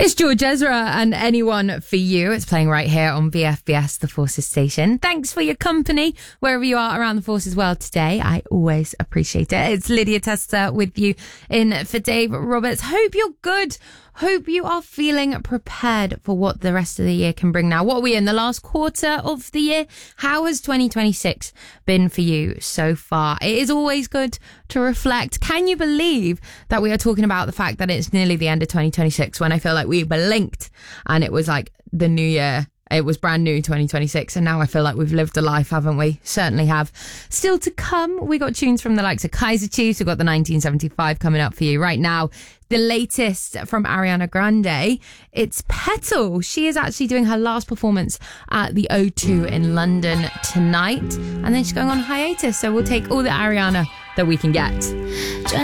It's George Ezra and Anyone for You. It's playing right here on BFBS, the Forces station. Thanks for your company wherever you are around the Forces world today. I always appreciate it. It's Lydia Tester with you in for Dave Roberts. Hope you're good. Hope you are feeling prepared for what the rest of the year can bring now. What are we in the last quarter of the year? How has 2026 been for you so far? It is always good to reflect. Can you believe that we are talking about the fact that it's nearly the end of 2026 when I feel like we blinked and it was like the new year? It was brand new 2026 and now I feel like we've lived a life, haven't we? Certainly have. Still to come, we got tunes from the likes of Kaiser Chiefs. We've got the 1975 coming up for you right now. The latest from Ariana Grande, it's Petal. She is actually doing her last performance at the O2 in London tonight and then she's going on hiatus, so we'll take all the Ariana that we can get.